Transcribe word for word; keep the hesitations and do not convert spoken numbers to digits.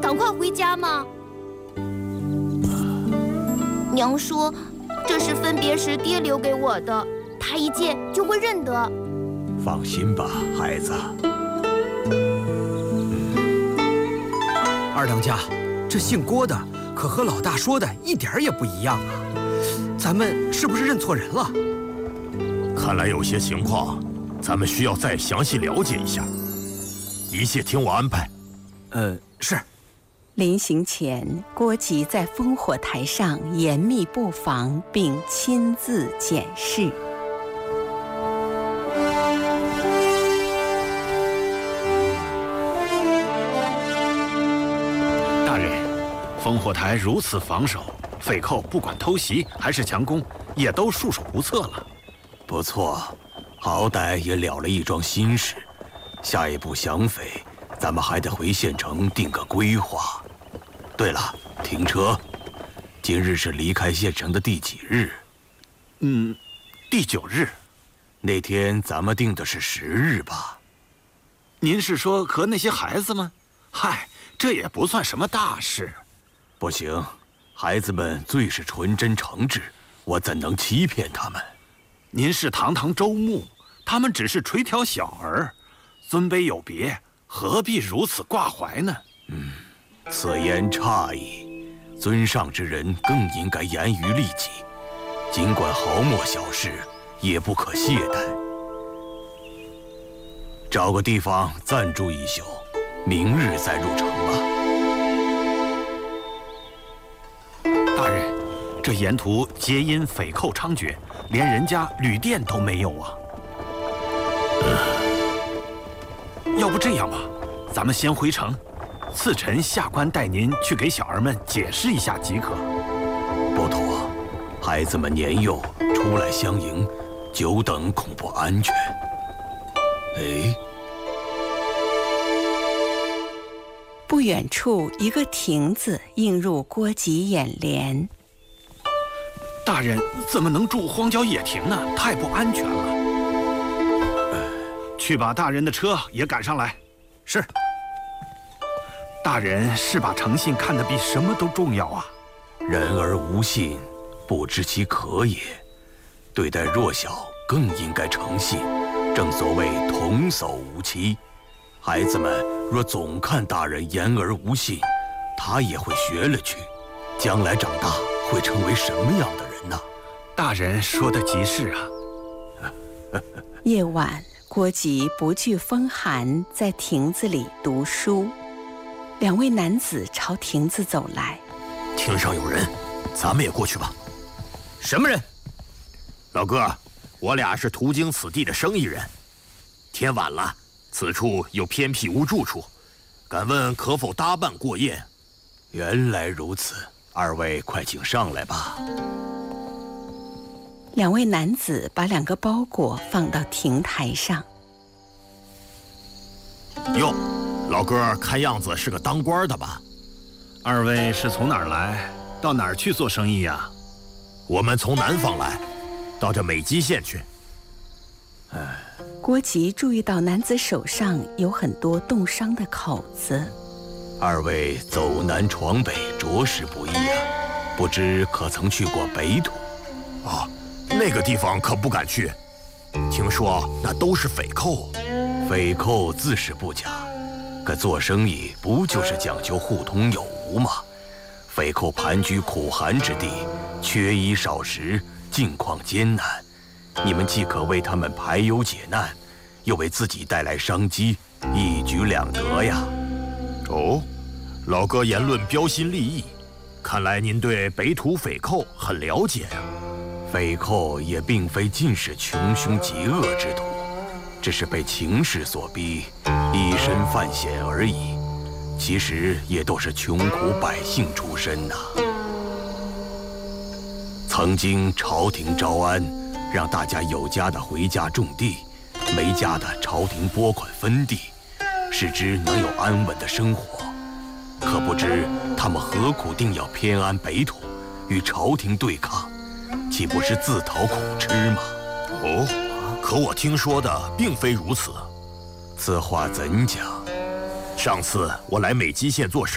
赶快回家嘛。娘说，这是分别时爹留给我的，他一见就会认得。 放心吧，孩子。 二当家，这姓郭的可和老大说的一点儿也不一样啊！咱们是不是认错人了？ 看来有些情况，咱们需要再详细了解一下。一切听我安排。 呃，是。 临行前，郭吉在烽火台上严密布防，并亲自检视。 大人，烽火台如此防守，匪寇不管偷袭还是强攻，也都束手无策了。 不错，好歹也了了一桩心事。下一步降匪，咱们还得回县城定个规划。对了，停车。今日是离开县城的第几日？ 嗯，第九日。 那天咱们定的是十日吧？ 您是说和那些孩子们？嗨，这也不算什么大事。 不行，孩子们最是纯真诚挚，我怎能欺骗他们？ 您是堂堂州牧，他们只是垂髫小儿，尊卑有别，何必如此挂怀呢？ 嗯。此言差矣，尊上之人更应该严于律己，尽管毫末小事，也不可懈怠。找个地方暂住一宿，明日再入城吧。 大人，这沿途皆因匪寇猖獗，连人家旅店都没有啊。嗯、要不这样吧，咱们先回城。次臣下官带您去给小儿们解释一下即可。 不妥，孩子们年幼，出来相迎，久等恐不安全。哎， 不远处一个亭子映入郭吉眼帘。 大人怎么能住荒郊野亭呢？太不安全了。呃、去把大人的车也赶上来。 是。 大人是把诚信看得比什么都重要啊！ 人而无信，不知其可也。对待弱小更应该诚信，正所谓童叟无欺。孩子们若总看大人言而无信，他也会学了去，将来长大会成为什么样的人呢？ 大人说的极是啊。 夜晚，郭吉不惧风寒，在亭子里读书。两位男子朝亭子走来。 亭上有人，咱们也过去吧。 什么人？ 老哥，我俩是途经此地的生意人。天晚了，此处又偏僻无住处，敢问可否搭伴过夜？ 原来如此，二位快请上来吧。 两位男子把两个包裹放到亭台上。 哟，老哥，看样子是个当官的吧？ 二位是从哪儿来？到哪儿去做生意呀？ 我们从南方来，到这美姬县去。 哎， 郭吉注意到男子手上有很多冻伤的口子。 二位走南闯北，着实不易啊！不知可曾去过北土？ 啊，那个地方可不敢去，听说那都是匪寇。 匪寇自是不假，可做生意不就是讲究互通有无吗？匪寇盘踞苦寒之地，缺衣少食，境况艰难。你们既可为他们排忧解难，又为自己带来商机，一举两得呀！ 哦，老哥言论标新立异，看来您对北土匪寇很了解呀。 匪寇也并非尽是穷凶极恶之徒，只是被情势所逼，以身犯险而已。其实也都是穷苦百姓出身呐、啊。曾经朝廷招安，让大家有家的回家种地，没家的朝廷拨款分地，使之能有安稳的生活。可不知他们何苦定要偏安北土，与朝廷对抗，岂不是自讨苦吃吗？ 哦，可我听说的并非如此。 此话怎讲？ 上次我来美姬县做生